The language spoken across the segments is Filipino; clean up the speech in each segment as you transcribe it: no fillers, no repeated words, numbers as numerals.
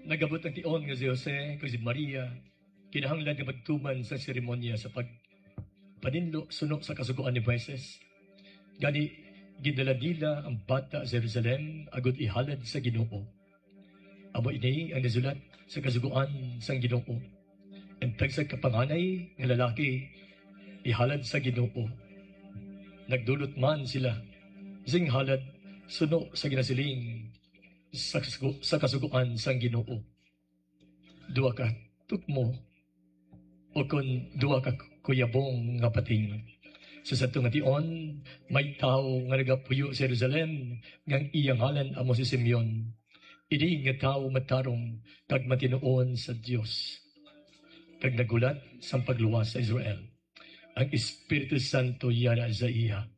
Nagabot ang tion nga si Jose, kag si Maria, kinahanglan nga magtuman sa seremonya sa paninlo suno sa kasuguan ni Moises. Gani, gidaladila ang bata sa Jerusalem agud ihalad sa Ginoo. Amo ini ang nasulat sa kasuguan sang Ginoo. Ang tagsag kapanganay nga lalaki ihalad sa Ginoo. Nagdulot man sila sing halad suno sa ginasiling sa kasuguan sang Ginoo. Duwa ka tukmo o kun duwa ka kuyabong nga pating. Sa satong ation, may tao nga nagapuyo sa Jerusalem ngang iyang halan amo si Simeon. Ini nga tao matarong kag matinuon sa Dios. Kag nagulat sa pagluwas sa Israel. Ang Espiritu Santo yana sa iya.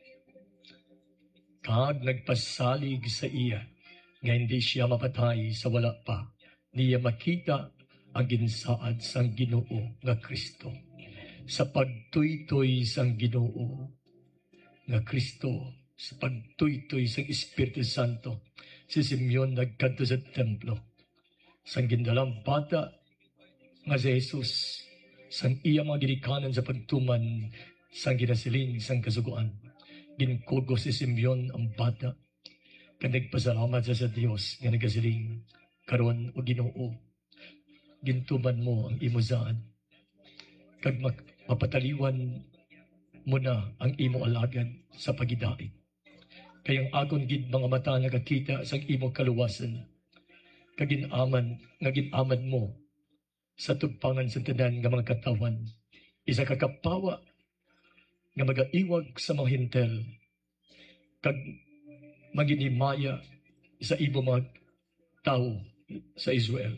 Kag nagpasalig sa iya nga hindi siya mapatay sa wala pa, niya makita ang ginsaad sang Ginoo nga Kristo. Sa pagtuytoy sang Ginoo nga Kristo, sa pagtuytoy sang Espiritu Santo, si Simeon nagkadto sa templo. Sang gindalang bata nga si Jesus, sang iya mga ginikanan sa pagtuman sang ginasiling sang kasuguan. Ginkugo si Simeon ang bata, kag nagpasalamat sa Dios nga nagasiling, karon o Ginoo, gintuman mo ang imuzaan, kag mapataliwan mo na ang imo alagad sa pagidaig. Kayang agon gid mga mata nakakita sa imo kaluwasan, kag ginaman mo sa tugpangan sa tanan nga mga katawan, isa ka kapawa nga magaiwag sa mga hintel, kag maginhimaya sa ibo mga tao sa Israel.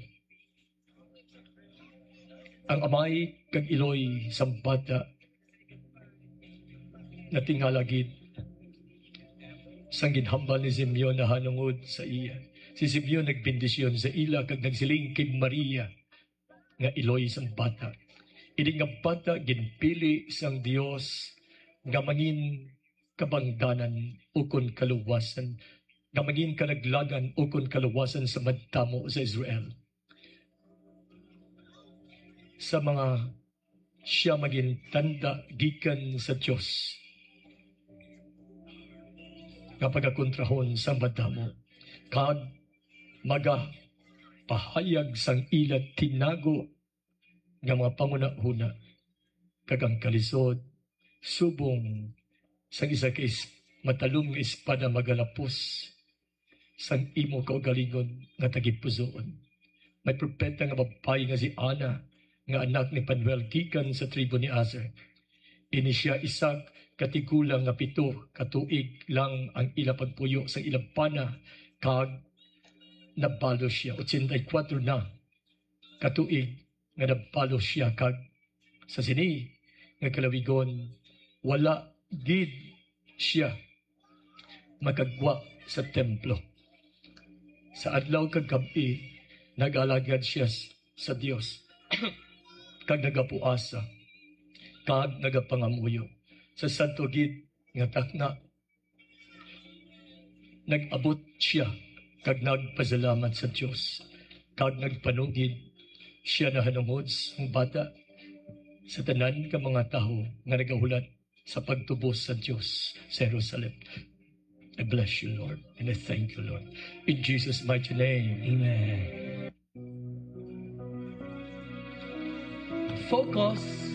Ang amay kag iloy sa bata na tinghalagid sang ginhambal ni Simeon na hanungod sa iya. Si Simeon nagbendisyon sa ila kag nagsiling kay Maria nga iloy sang bata. Ini nga bata ginpili sang Dios nga mangin kabangdanan ukon kaluwasan, nga maging kalaglagan ukon kaluwasan sa madtamo sa Israel. Sa mga siya maging tanda gikan sa Diyos nga pagakontrahon sa madtamo, kag pahayag sang ilat tinago nga mga pangunahuna, kag ang kalisod subong sang isa ka matalong nga espada magalapos sang imo kaugalingon nga tagipusoon. May propeta nga babae nga si Ana nga anak ni Panuel gikan sa tribo ni Aser. Ini siya isag katigulang nga 7 katuig lang ang ila pagpuyo sa ilang pana, kag nabalo siya 84 na katuig nga nabalo siya, kag sa sini nga kalawigon wala gid siya makagwa sa templo. Sa adlaw kag gabi nagalagad siya sa Dios kag nagapuasa kag nagapangamuyo sa santo gid nga takna. Nag-abot siya kag nagpasalamat sa Dios kag nagpanugid siya na hanungod ang bata sa tanan ka mga tao nga nagahulat sa pagtubos sa Dios sa Jerusalem. I bless you, Lord, and I thank you, Lord. In Jesus' mighty name, amen. Focus.